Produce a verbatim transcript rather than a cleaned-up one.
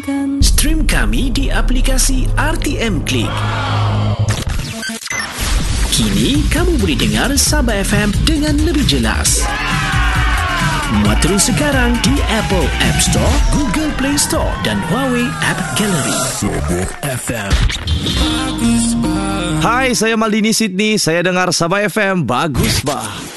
bayangkan. Stream kami di aplikasi R T M Click. Kini kamu boleh dengar Sabah F M dengan lebih jelas. Muat terus sekarang di Apple App Store, Google Play Store dan Huawei App Gallery. Sabah F M. Hai, saya Maldini Sydney. Saya dengar Sabah F M. Bagus bah.